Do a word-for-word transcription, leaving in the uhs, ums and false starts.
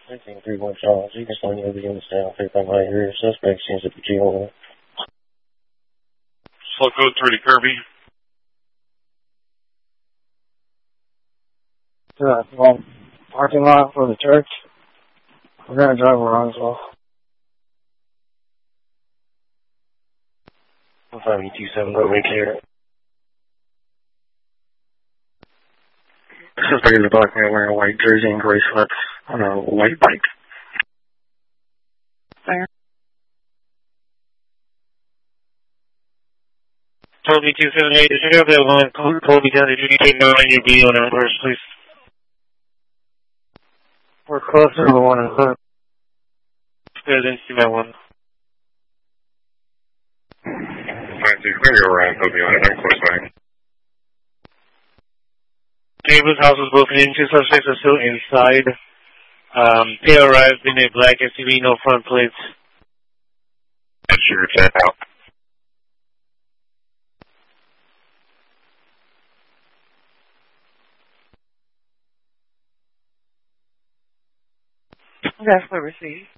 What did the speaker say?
fifteen three one Charles. You can slowly over units down. thirty-five right here. Suspect seems to be G O. Slow code three to Kirby. Yeah, well, parking lot for the church. We're going to drive around as well. five E two seven, but wait here. Suspect is a black man wearing a white jersey and gray sweats on a white bike. There. Toby two seven eight, did you have that one? Toby down, did you need to know when you be on our numbers, please? We're close to the one in the hood. Yeah, I didn't see that one. Alright, so clear your around, Toby on it, I'm close by. Davis house was broken into, suspects are still inside. Um, they arrived in a black S U V, no front plates. That's your ten out. That's what we're seeing.